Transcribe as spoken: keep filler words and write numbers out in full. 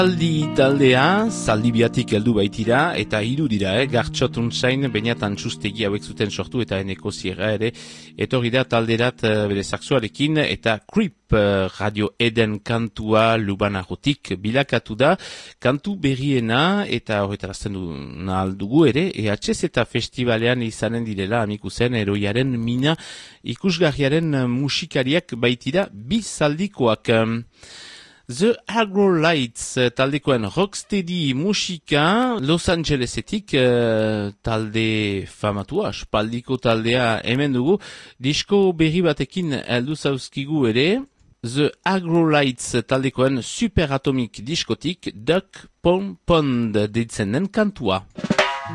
Zaldi taldea, zaldi biatik heldu baitira, eta hiru dira, eh? Gartxotun zain, bainatan txustegi hauek zuten sortu, eta eneko zierra ere, etorri da talderat uh, bere saxoarekin, eta Creep uh, Radio Eden kantua Lubanarotik bilakatu da, kantu berriena, eta horretarazten du nahaldugu ere, E H Z eta festivalean izanen direla, amiku zen, eroiaren mina ikusgarriaren uh, musikariak baitira, bi zaldikoak. Um, The Agrolights taldekoen rocksteady musika Los Angelesetik uh, talde famatua, espaldiko taldea hemen dugu, disko berri batekin heldu zauzkigu ere, The Agrolights taldekoen Superatomic diskotik Duck Pond Pond deitzen den kantua.